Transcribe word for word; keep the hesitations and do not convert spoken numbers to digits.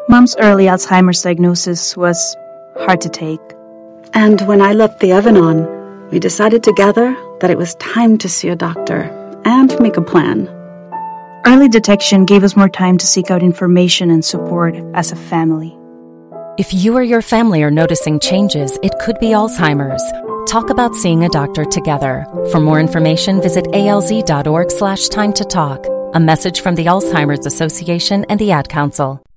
Mom's early Alzheimer's diagnosis was hard to take. And when I left the Evan-On, we decided together that it was time to see a doctor and make a plan. Early detection gave us more time to seek out information and support as a family. If you or your family are noticing changes, it could be Alzheimer's. Talk about seeing a doctor together. For more information, visit alz.org slash time to talk. A message from the Alzheimer's Association and the Ad Council.